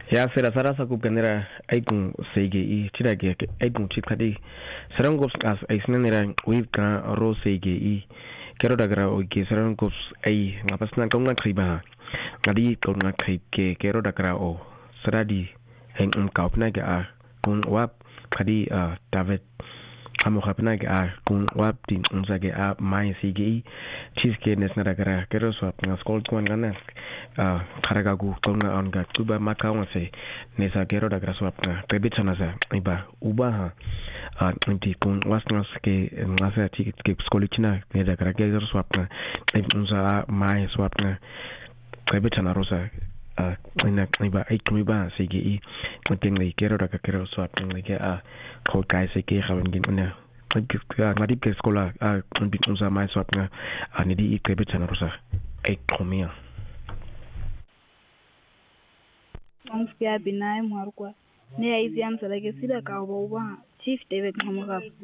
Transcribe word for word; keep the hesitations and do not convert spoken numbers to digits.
Ya sera sara sa ku kanera aikun sege i tira ge aikun chikadi saran gops as aisnanera we ka ro sege i kero dagra o ge saran gops ai ngapasna konga kriba ngadi konga krike kero dagra o saradi en um kaupna ge a kun wap kadi a david amo hapna ge a kun wap din unsa ge a mai sege chiske nesna dagra kero swap nga skol kwan gana a karagagu konga on ga tuba makawa se nesa kero dagra swap nga tebitsana sa iba uba ha a inti kun wasnas ke ngasa ti ke skolichina ne dagra ge swap nga unsa mai swap nga tebitsana rosa a ina iba ai tuba sege i ting le kero dagra kero swap nga ge a ko kai se ke hawen gin una ngadi ke skola a unsa mai swap nga ani di tebitsana rosa ai komia Onspia binai markwa ne aiziam salage sida ka chief David Hamogap